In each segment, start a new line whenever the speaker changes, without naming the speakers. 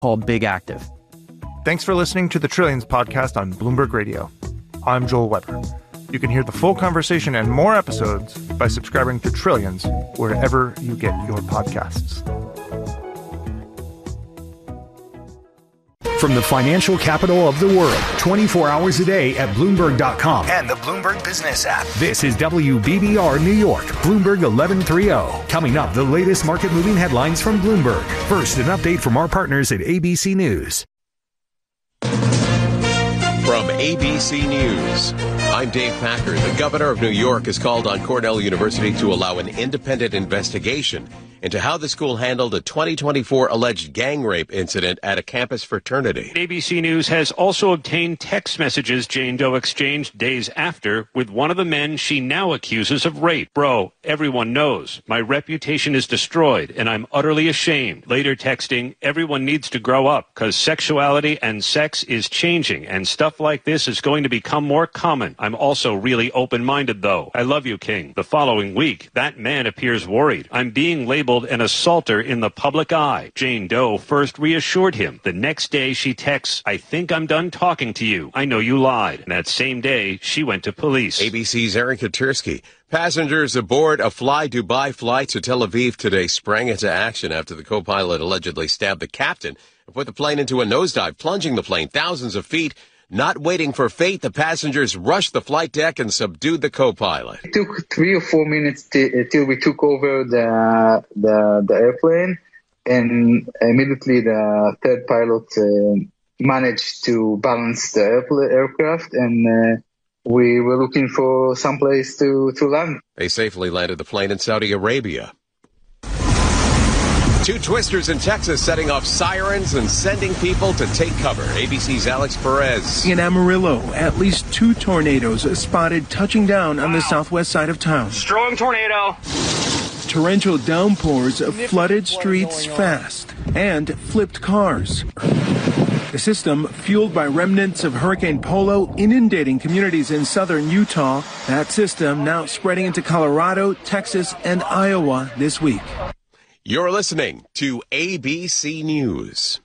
called Big Active.
Thanks for listening to the Trillions podcast on Bloomberg Radio. I'm Joel Weber. You can hear the full conversation and more episodes by subscribing to Trillions wherever you get your podcasts.
From the financial capital of the world, 24 hours a day at Bloomberg.com
and the Bloomberg Business app.
This is WBBR New York, Bloomberg 1130. Coming up, the latest market-moving headlines from Bloomberg. First, an update from our partners at ABC News.
From ABC News, I'm Dave Packer. The governor of New York has called on Cornell University to allow an independent investigation into how the school handled a 2024 alleged gang rape incident at a campus fraternity.
ABC News has also obtained text messages Jane Doe exchanged days after with one of the men she now accuses of rape. Bro, everyone knows. My reputation is destroyed, and I'm utterly ashamed. Later texting, everyone needs to grow up, because sexuality and sex is changing, and stuff like this is going to become more common. I'm also really open-minded, though. I love you, King. The following week, that man appears worried. I'm being labeled an assaulter in the public eye. Jane Doe first reassured him. The next day she texts, I think I'm done talking to you. I know you lied. And that same day, she went to police.
ABC's Aaron Katursky. Passengers aboard a Fly Dubai flight to Tel Aviv today sprang into action after the co-pilot allegedly stabbed the captain and put the plane into a nosedive, plunging the plane thousands of feet. Not waiting for fate, the passengers rushed the flight deck and subdued the co-pilot.
It took 3 or 4 minutes till we took over the airplane, and immediately the third pilot managed to balance the aircraft, and we were looking for some place to land.
They safely landed the plane in Saudi Arabia. Two twisters in Texas setting off sirens and sending people to take cover. ABC's Alex Perez.
In Amarillo, at least 2 tornadoes spotted touching down on the southwest side of town.
Strong tornado.
Torrential downpours flooded streets fast and flipped cars. The system, fueled by remnants of Hurricane Polo, inundating communities in southern Utah. That system now spreading into Colorado, Texas, and Iowa this week.
You're listening to ABC News.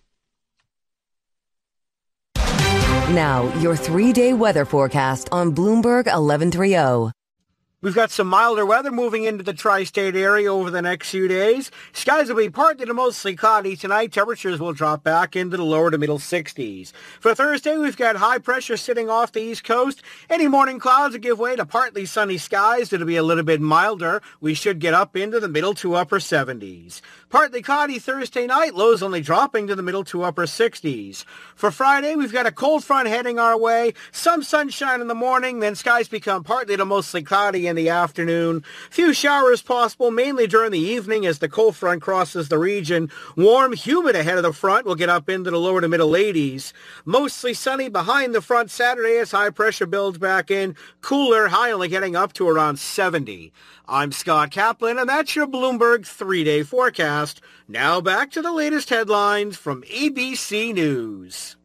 Now, your 3-day weather forecast on Bloomberg 1130.
We've got some milder weather moving into the tri-state area over the next few days. Skies will be partly to mostly cloudy tonight. Temperatures will drop back into the lower to middle 60s. For Thursday, we've got high pressure sitting off the east coast. Any morning clouds will give way to partly sunny skies. It'll be a little bit milder. We should get up into the middle to upper 70s. Partly cloudy Thursday night. Lows only dropping to the middle to upper 60s. For Friday, we've got a cold front heading our way. Some sunshine in the morning. Then skies become partly to mostly cloudy in the afternoon. Few showers possible, mainly during the evening as the cold front crosses the region. Warm, humid ahead of the front. We'll get up into the lower to middle 80s. Mostly sunny behind the front Saturday as high pressure builds back in. Cooler, high only getting up to around 70. I'm Scott Kaplan, and that's your Bloomberg 3-day forecast. Now back to the latest headlines from ABC News.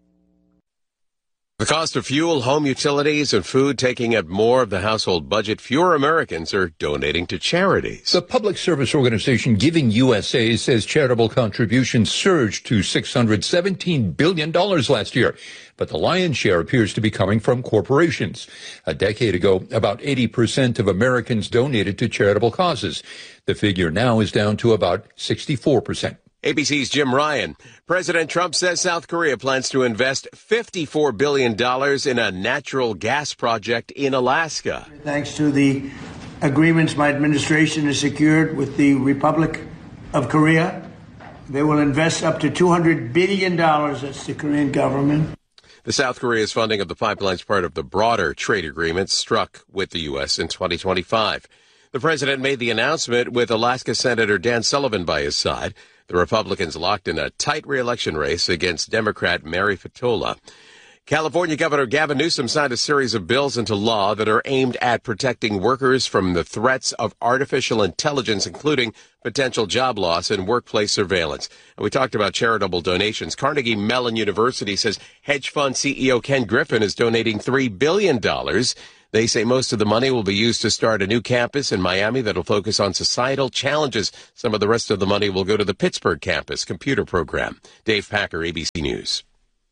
The cost of fuel, home utilities, and food taking up more of the household budget. Fewer Americans are donating to charities.
The public service organization Giving USA says charitable contributions surged to $617 billion last year. But the lion's share appears to be coming from corporations. A decade ago, about 80% of Americans donated to charitable causes. The figure now is down to about 64%.
ABC's Jim Ryan. President Trump says South Korea plans to invest $54 billion in a natural gas project in Alaska.
Thanks to the agreements my administration has secured with the Republic of Korea, they will invest up to $200 billion. That's the Korean government.
The South Korea's funding of the pipeline is part of the broader trade agreement struck with the U.S. in 2025. The president made the announcement with Alaska Senator Dan Sullivan by his side. The Republicans locked in a tight re-election race against Democrat Mary Fatola. California Governor Gavin Newsom signed a series of bills into law that are aimed at protecting workers from the threats of artificial intelligence, including potential job loss and workplace surveillance. And we talked about charitable donations. Carnegie Mellon University says hedge fund CEO Ken Griffin is donating $3 billion. They say most of the money will be used to start a new campus in Miami that'll focus on societal challenges. Some of the rest of the money will go to the Pittsburgh campus computer program. Dave Packer, ABC News.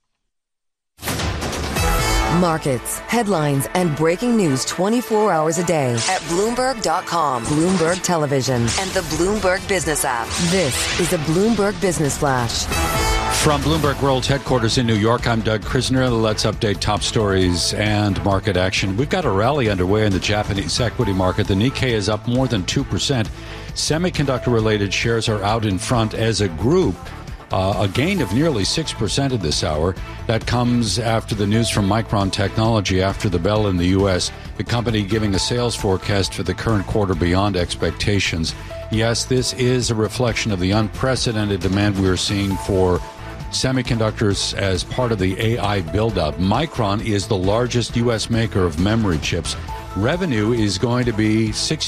Markets, headlines, and breaking news 24 hours a day at Bloomberg.com, Bloomberg Television, and the Bloomberg Business app. This is a Bloomberg Business Flash.
From Bloomberg World Headquarters in New York, I'm Doug Krisner. Let's update top stories and market action. We've got a rally underway in the Japanese equity market. The Nikkei is up more than 2%. Semiconductor-related shares are out in front as a group. A gain of nearly 6% at this hour. That comes after the news from Micron Technology after the bell in the U.S., the company giving a sales forecast for the current quarter beyond expectations. Yes, this is a reflection of the unprecedented demand we're seeing for semiconductors as part of the AI buildup. Micron is the largest U.S. maker of memory chips. Revenue is going to be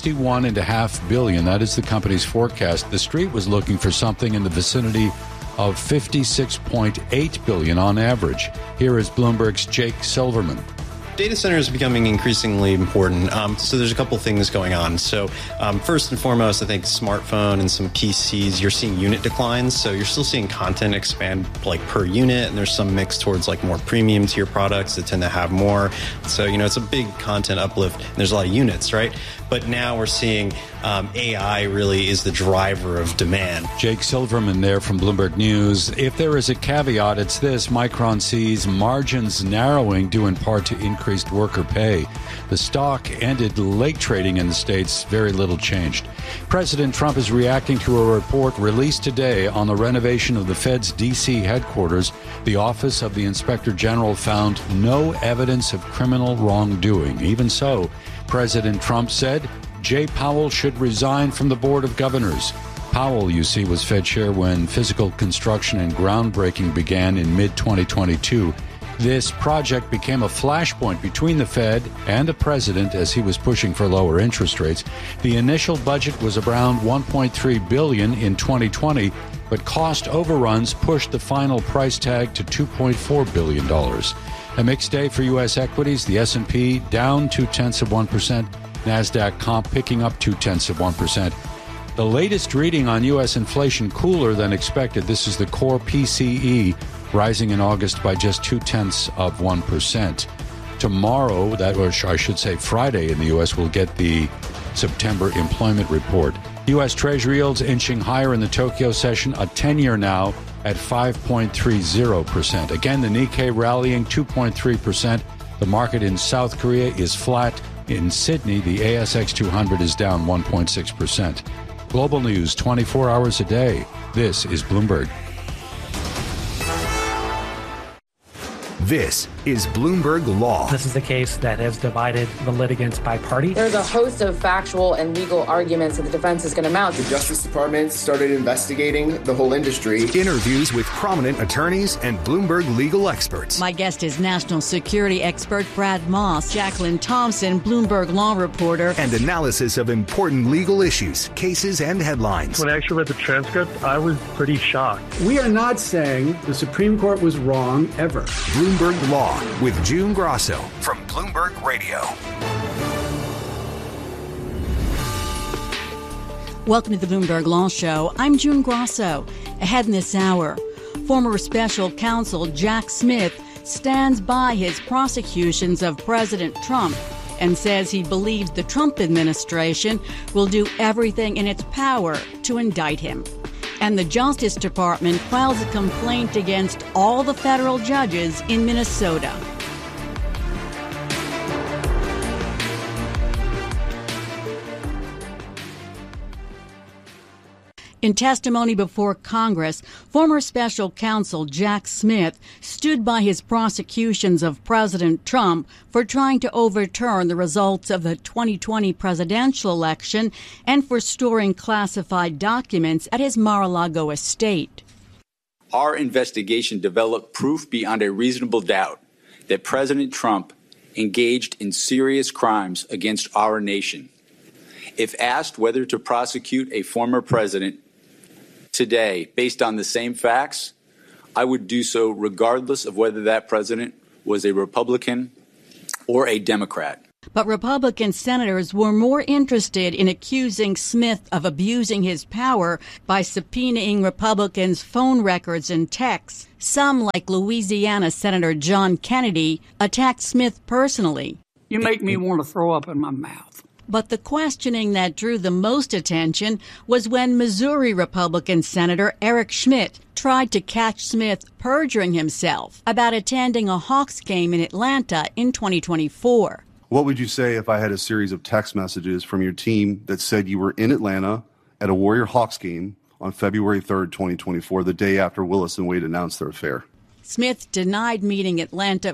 $61.5 billion. That is the company's forecast. The Street was looking for something in the vicinity of $56.8 billion on average. Here is Bloomberg's Jake Silverman.
Data centers are becoming increasingly important. So there's a couple things going on. So first and foremost, I think smartphone and some PCs, you're seeing unit declines. So you're still seeing content expand like per unit. And there's some mix towards like more premium tier products that tend to have more. So, it's a big content uplift. And there's a lot of units, right? But now we're seeing AI really is the driver of demand.
Jake Silverman there from Bloomberg News. If there is a caveat, it's this. Micron sees margins narrowing due in part to increased worker pay. The stock ended late trading in the States. Very little changed. President Trump is reacting to a report released today on the renovation of the Fed's D.C. headquarters. The Office of the Inspector General found no evidence of criminal wrongdoing. Even so, President Trump said Jay Powell should resign from the Board of Governors. Powell, you see, was Fed chair when physical construction and groundbreaking began in mid-2022. This project became a flashpoint between the Fed and the president as he was pushing for lower interest rates. The initial budget was around $1.3 billion in 2020, but cost overruns pushed the final price tag to $2.4 billion. A mixed day for U.S. equities. The S&P down 0.2%. NASDAQ comp picking up 0.2%. The latest reading on U.S. inflation cooler than expected. This is the core PCE, rising in August by just 0.2%. Tomorrow, I should say Friday in the U.S., we'll get the September employment report. U.S. Treasury yields inching higher in the Tokyo session, a 10-year now at 5.30%. Again, the Nikkei rallying 2.3%. The market in South Korea is flat. In Sydney, the ASX 200 is down 1.6%. Global news 24 hours a day. This is Bloomberg.
This is Bloomberg Law.
This is the case that has divided the litigants by party.
There's a host of factual and legal arguments that the defense is going to mount.
The Justice Department started investigating the whole industry.
Interviews with prominent attorneys and Bloomberg legal experts.
My guest is national security expert Brad Moss, Jacqueline Thompson, Bloomberg law reporter.
And analysis of important legal issues, cases, and headlines.
When I actually read the transcript, I was pretty shocked.
We are not saying the Supreme Court was wrong ever.
Bloomberg Law with June Grosso from Bloomberg Radio.
Welcome to the Bloomberg Law Show. I'm June Grosso. Ahead in this hour, former special counsel Jack Smith stands by his prosecutions of President Trump and says he believes the Trump administration will do everything in its power to indict him. And the Justice Department files a complaint against all the federal judges in Minnesota. In testimony before Congress, former special counsel Jack Smith stood by his prosecutions of President Trump for trying to overturn the results of the 2020 presidential election and for storing classified documents at his Mar-a-Lago estate.
Our investigation developed proof beyond a reasonable doubt that President Trump engaged in serious crimes against our nation. If asked whether to prosecute a former president today, based on the same facts, I would do so regardless of whether that president was a Republican or a Democrat.
But Republican senators were more interested in accusing Smith of abusing his power by subpoenaing Republicans' phone records and texts. Some, like Louisiana Senator John Kennedy, attacked Smith personally.
You make me want to throw up in my mouth.
But the questioning that drew the most attention was when Missouri Republican Senator Eric Schmitt tried to catch Smith perjuring himself about attending a Hawks game in Atlanta in 2024.
What would you say if I had a series of text messages from your team that said you were in Atlanta at a Warrior Hawks game on February 3rd, 2024, the day after Willis and Wade announced their affair?
Smith denied meeting Atlanta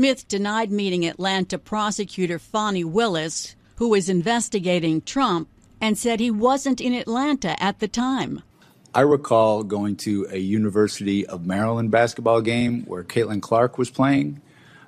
prosecutor Fani Willis, who was investigating Trump, and said he wasn't in Atlanta at the time.
I recall going to a University of Maryland basketball game where Caitlin Clark was playing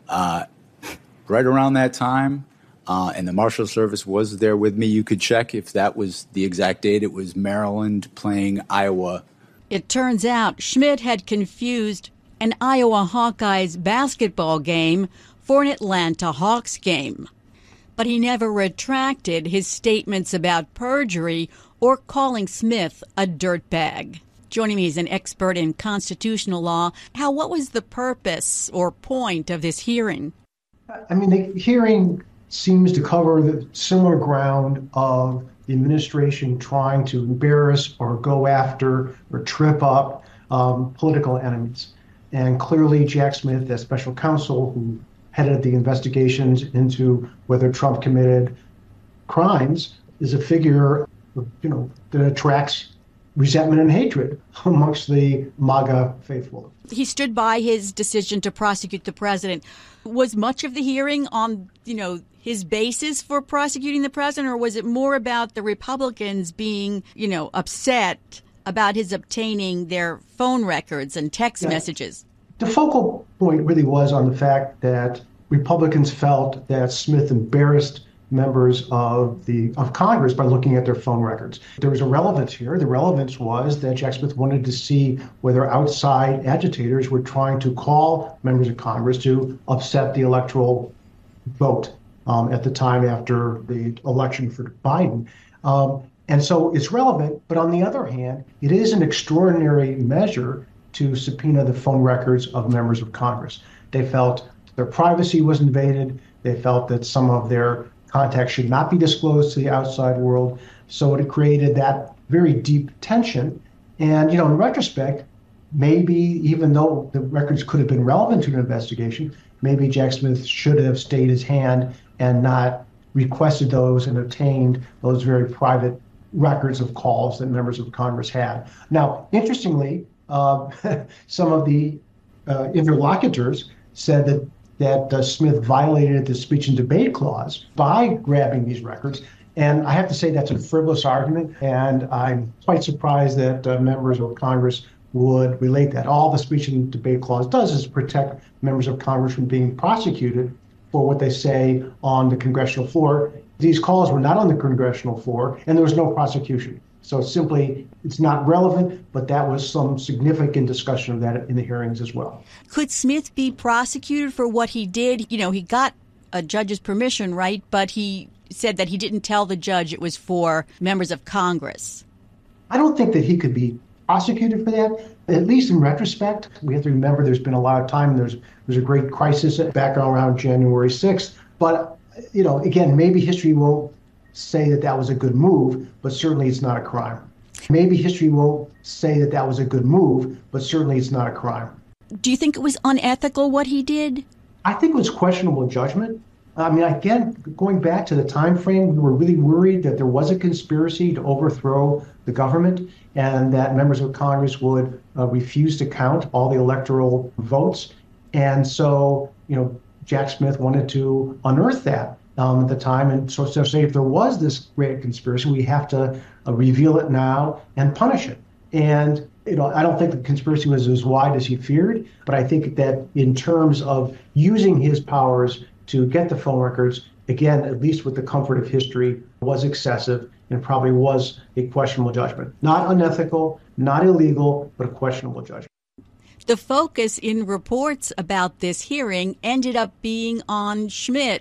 right around that time, and the Marshal Service was there with me. You could check if that was the exact date. It was Maryland playing Iowa.
It turns out Schmitt had confused an Iowa Hawkeyes basketball game for an Atlanta Hawks game. But he never retracted his statements about perjury or calling Smith a dirtbag. Joining me is an expert in constitutional law. Hal, what was the purpose or point of this hearing?
I mean, the hearing seems to cover the similar ground of the administration trying to embarrass or go after or trip up political enemies. And clearly, Jack Smith, as special counsel who headed the investigations into whether Trump committed crimes, is a figure, that attracts resentment and hatred amongst the MAGA faithful.
He stood by his decision to prosecute the president. Was much of the hearing on, his basis for prosecuting the president, or was it more about the Republicans being, upset about his obtaining their phone records and text messages?
The focal point really was on the fact that Republicans felt that Smith embarrassed members of Congress by looking at their phone records. There was a relevance here. The relevance was that Jack Smith wanted to see whether outside agitators were trying to call members of Congress to upset the electoral vote at the time after the election for Biden. And so it's relevant, but on the other hand, it is an extraordinary measure to subpoena the phone records of members of Congress. They felt their privacy was invaded. They felt that some of their contacts should not be disclosed to the outside world. So it created that very deep tension. And, in retrospect, maybe even though the records could have been relevant to an investigation, maybe Jack Smith should have stayed his hand and not requested those and obtained those very private records of calls that members of Congress had. Now, interestingly, some of the interlocutors said that Smith violated the speech and debate clause by grabbing these records. And I have to say that's a frivolous argument, and I'm quite surprised that members of Congress would relate that. All the speech and debate clause does is protect members of Congress from being prosecuted for what they say on the congressional floor. These calls were not on the congressional floor, and there was no prosecution. So it's not relevant, but that was some significant discussion of that in the hearings as well.
Could Smith be prosecuted for what he did? He got a judge's permission, right? But he said that he didn't tell the judge it was for members of Congress.
I don't think that he could be prosecuted for that, at least in retrospect. We have to remember there's been a lot of time. There's a great crisis back around January 6th. But, again, maybe history won't say that was a good move, but certainly it's not a crime. Maybe history won't say that was a good move, but certainly it's not a crime.
Do you think it was unethical what he did?
I think it was questionable judgment. I mean, again, going back to the time frame, we were really worried that there was a conspiracy to overthrow the government and that members of Congress would refuse to count all the electoral votes. And so, Jack Smith wanted to unearth that at the time. And so say if there was this great conspiracy, we have to reveal it now and punish it. And, I don't think the conspiracy was as wide as he feared, but I think that in terms of using his powers to get the phone records, again, at least with the comfort of history, was excessive and probably was a questionable judgment. Not unethical, not illegal, but a questionable judgment.
The focus in reports about this hearing ended up being on Schmitt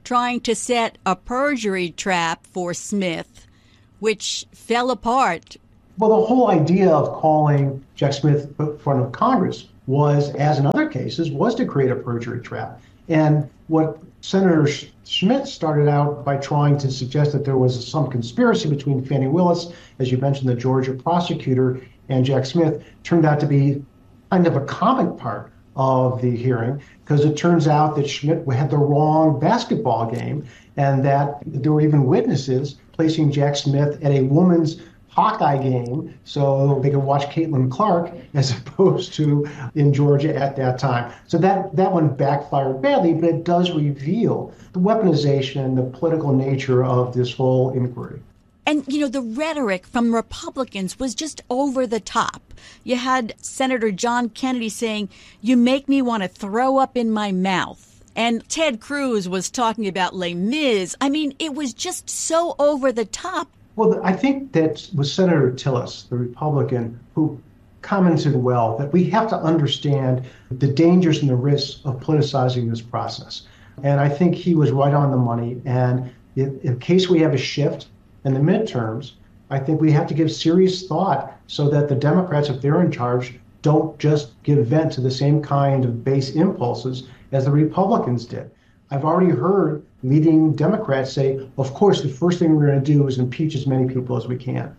trying to set a perjury trap for Smith, which fell apart.
Well, the whole idea of calling Jack Smith in front of Congress was, as in other cases, was to create a perjury trap. And what Senator Schmidt started out by trying to suggest that there was some conspiracy between Fani Willis, as you mentioned, the Georgia prosecutor, and Jack Smith, turned out to be kind of a comic part of the hearing, because it turns out that Schmidt had the wrong basketball game, and that there were even witnesses placing Jack Smith at a woman's Hawkeye game so they could watch Caitlin Clark as opposed to in Georgia at that time. So that one backfired badly, but it does reveal the weaponization and the political nature of this whole inquiry.
And, the rhetoric from Republicans was just over the top. You had Senator John Kennedy saying, "You make me want to throw up in my mouth." And Ted Cruz was talking about Les Mis. I mean, it was just so over the top.
Well, I think that was Senator Tillis, the Republican, who commented well that we have to understand the dangers and the risks of politicizing this process. And I think he was right on the money. And in case we have a shift in the midterms, I think we have to give serious thought so that the Democrats, if they're in charge, don't just give vent to the same kind of base impulses as the Republicans did. I've already heard leading Democrats say, of course, the first thing we're going to do is impeach as many people as we can.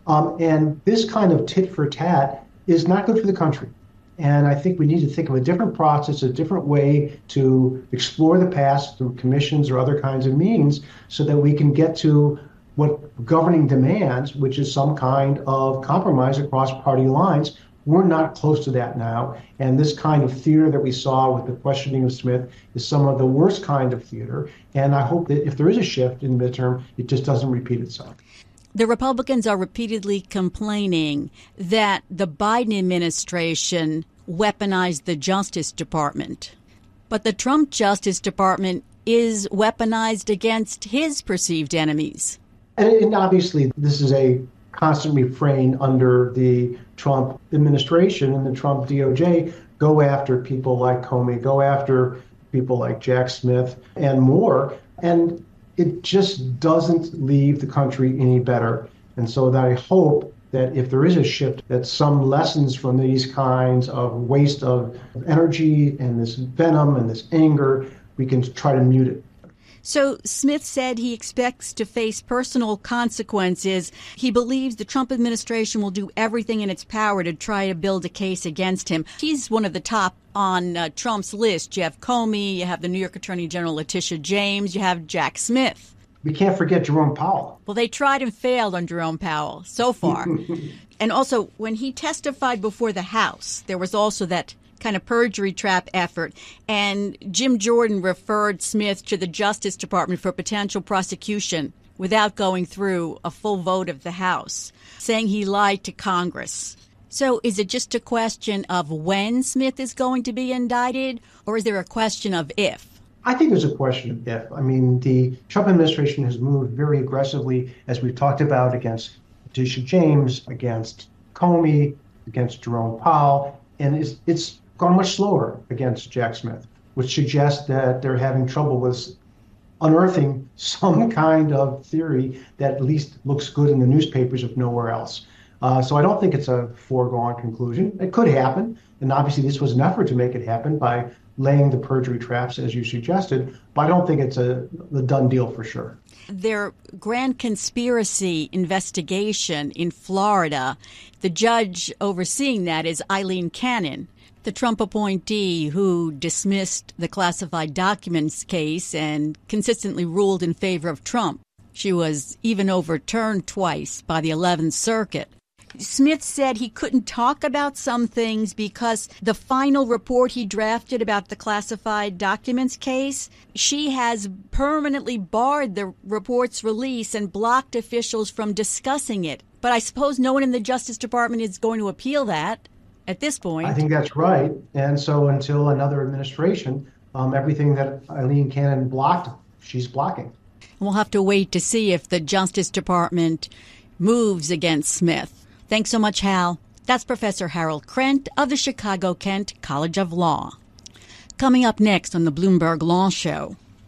And this kind of tit for tat is not good for the country. And I think we need to think of a different process, a different way to explore the past through commissions or other kinds of means so that we can get to what governing demands, which is some kind of compromise across party lines. We're not close to that now. And this kind of theater that we saw with the questioning of Smith is some of the worst kind of theater. And I hope that if there is a shift in the midterm, it just doesn't repeat itself.
The Republicans are repeatedly complaining that the Biden administration weaponized the Justice Department. But the Trump Justice Department is weaponized against his perceived enemies.
And obviously, this is a constant refrain under the Trump administration and the Trump DOJ. Go after people like Comey, go after people like Jack Smith and more. And it just doesn't leave the country any better. And so that I hope that if there is a shift, that some lessons from these kinds of waste of energy and this venom and this anger, we can try to mute it.
So Smith said he expects to face personal consequences. He believes the Trump administration will do everything in its power to try to build a case against him. He's one of the top on Trump's list. You have Comey, you have the New York Attorney General Letitia James, you have Jack Smith.
We can't forget Jerome Powell.
Well, they tried and failed on Jerome Powell so far. And also, when he testified before the House, there was also that kind of perjury trap effort. And Jim Jordan referred Smith to the Justice Department for potential prosecution without going through a full vote of the House, saying he lied to Congress. So is it just a question of when Smith is going to be indicted, or is there a question of if?
I think there's a question of if. I mean, the Trump administration has moved very aggressively, as we've talked about, against Letitia James, against Comey, against Jerome Powell, and it's gone much slower against Jack Smith, which suggests that they're having trouble with unearthing some kind of theory that at least looks good in the newspapers, if nowhere else. So I don't think it's a foregone conclusion. It could happen, and obviously this was an effort to make it happen by laying the perjury traps, as you suggested, but I don't think it's a done deal for sure.
Their grand conspiracy investigation in Florida, the judge overseeing that is Eileen Cannon, the Trump appointee who dismissed the classified documents case and consistently ruled in favor of Trump. She was even overturned twice by the 11th Circuit. Smith said he couldn't talk about some things because the final report he drafted about the classified documents case, she has permanently barred the report's release and blocked officials from discussing it. But I suppose no one in the Justice Department is going to appeal that at this point.
I think that's right. And so until another administration, everything that Eileen Cannon blocked, she's blocking.
We'll have to wait to see if the Justice Department moves against Smith. Thanks so much, Hal. That's Professor Harold Krent of the Chicago-Kent College of Law. Coming up next on the Bloomberg Law Show,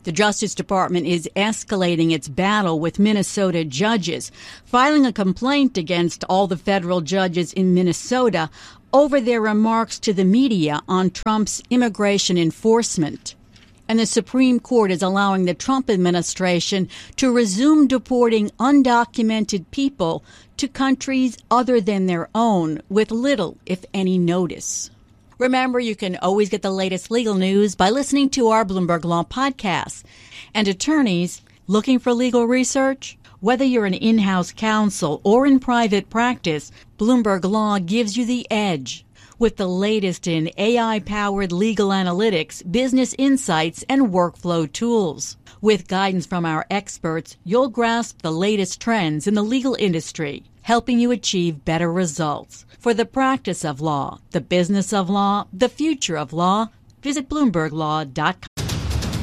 The Justice Department is escalating its battle with Minnesota judges, filing a complaint against all the federal judges in Minnesota over their remarks to the media on Trump's immigration enforcement. And the Supreme Court is allowing the Trump administration to resume deporting undocumented people to countries other than their own with little, if any, notice. Remember, you can always get the latest legal news by listening to our Bloomberg Law podcast. And attorneys looking for legal research? Whether you're an in-house counsel or in private practice, Bloomberg Law gives you the edge with the latest in AI-powered legal analytics, business insights, and workflow tools. With guidance from our experts, you'll grasp the latest trends in the legal industry, helping you achieve better results. For the practice of law, the business of law, the future of law, visit BloombergLaw.com.